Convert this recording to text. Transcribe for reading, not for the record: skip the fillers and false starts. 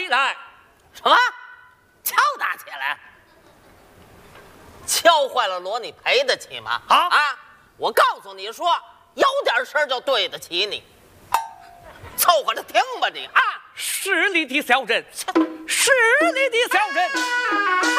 来。 什么？敲打起来？敲坏了锣，你赔得起吗？啊！我告诉你说，有点事儿就对得起你。凑合着听吧你啊！ 是你的小人，是你的小人。